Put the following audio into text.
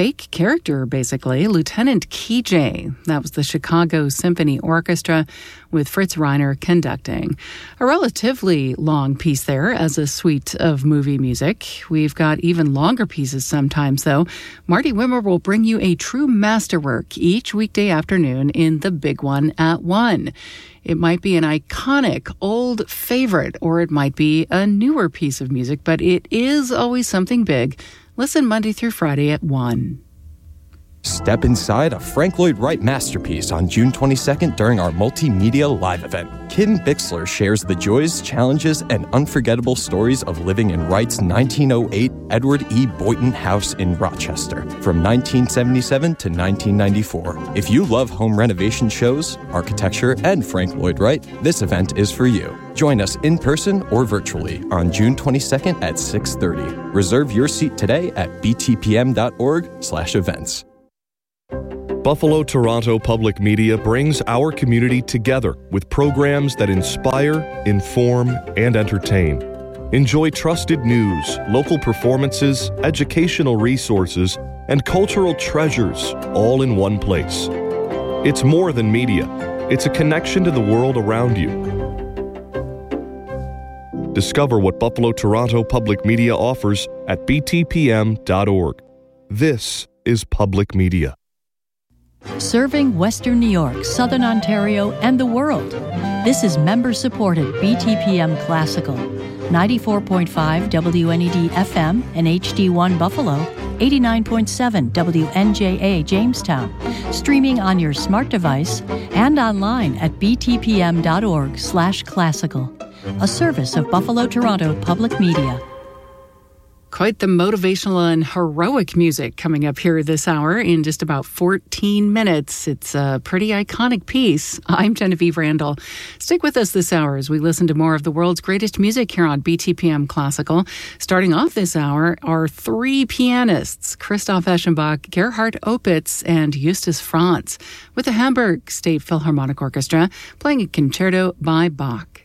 fake character, basically, Lieutenant KJ. That was the Chicago Symphony Orchestra with Fritz Reiner conducting. A relatively long piece there as a suite of movie music. We've got even longer pieces sometimes, though. Marty Wimmer will bring you a true masterwork each weekday afternoon in The Big One at 1. It might be an iconic old favorite, or it might be a newer piece of music, but it is always something big. Listen Monday through Friday at 1. Step inside a Frank Lloyd Wright masterpiece on June 22nd during our multimedia live event. Kim Bixler shares the joys, challenges, and unforgettable stories of living in Wright's 1908 Edward E. Boynton House in Rochester from 1977 to 1994. If you love home renovation shows, architecture, and Frank Lloyd Wright, this event is for you. Join us in person or virtually on June 22nd at 6:30. Reserve your seat today at btpm.org/events. Buffalo Toronto Public Media brings our community together with programs that inspire, inform, and entertain. Enjoy trusted news, local performances, educational resources, and cultural treasures all in one place. It's more than media. It's a connection to the world around you. Discover what Buffalo Toronto Public Media offers at btpm.org. This is public media. Serving Western New York, Southern Ontario, and the world. This is member-supported BTPM Classical. 94.5 WNED FM and HD1 Buffalo, 89.7 WNJA Jamestown. Streaming on your smart device and online at btpm.org/classical. A service of Buffalo Toronto Public Media. Quite the motivational and heroic music coming up here this hour in just about 14 minutes. It's a pretty iconic piece. I'm Genevieve Randall. Stick with us this hour as we listen to more of the world's greatest music here on BTPM Classical. Starting off this hour are three pianists, Christoph Eschenbach, Gerhard Opitz, and Justus Franz, with the Hamburg State Philharmonic Orchestra playing a concerto by Bach.